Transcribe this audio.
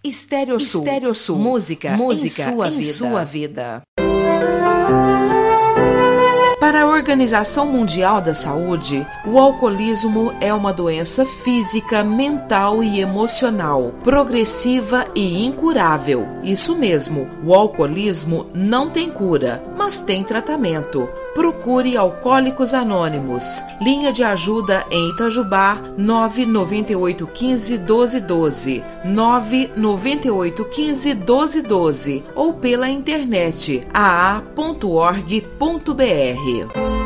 Estéreo Sul. Música em sua vida. Para a Organização Mundial da Saúde, o alcoolismo é uma doença física, mental e emocional, progressiva e incurável. Isso mesmo, o alcoolismo não tem cura, mas tem tratamento. Procure Alcoólicos Anônimos. Linha de ajuda em Itajubá, 99815-1212, 99815-1212 ou pela internet aa.org.br.